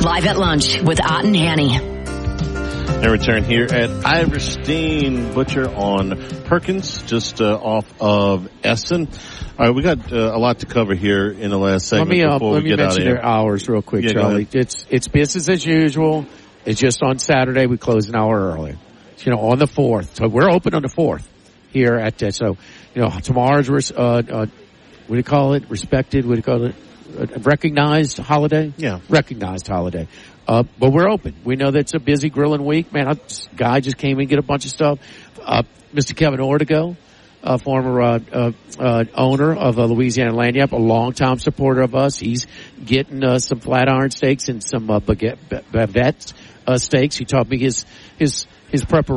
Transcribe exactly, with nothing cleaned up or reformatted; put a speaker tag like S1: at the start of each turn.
S1: Live at Lunch with Ott and Annie.
S2: And return here at Iverstein Butcher on Perkins, just uh, off of Essen. All right, we got uh, a lot to cover here in the last segment.
S3: Let me, uh,
S2: before
S3: let
S2: we
S3: me
S2: get
S3: mention
S2: out of
S3: their hours real quick,
S2: yeah,
S3: Charlie. It's it's business as usual. It's just on Saturday we close an hour early. You know, on the fourth. So we're open on the fourth here at uh, so you know tomorrow's uh, uh, what do you call it? Respected? What do you call it? A recognized holiday?
S2: Yeah,
S3: recognized holiday. Uh, but we're open. We know that it's a busy grilling week. Man, a guy just came in and get a bunch of stuff. Uh, Mister Kevin Ortego, uh, former, uh, uh, uh, owner of uh, Louisiana Lagniappe, a longtime supporter of us. He's getting, uh, some flat iron steaks and some, uh, baguette, bavette, uh, steaks. He taught me his, his, his preparation.